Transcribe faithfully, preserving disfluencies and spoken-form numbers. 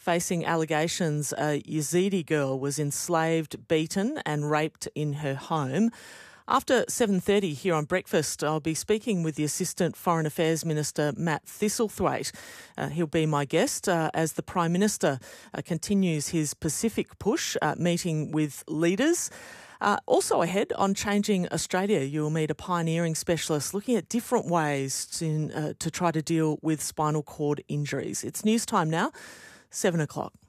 facing allegations a Yazidi girl was enslaved, beaten and raped in her home. After seven thirty here on Breakfast, I'll be speaking with the Assistant Foreign Affairs Minister, Matt Thistlethwaite. Uh, he'll be my guest uh, as the Prime Minister uh, continues his Pacific push, uh, meeting with leaders. Uh, also ahead on Changing Australia, you'll meet a pioneering specialist looking at different ways to, uh, to try to deal with spinal cord injuries. It's news time now, seven o'clock.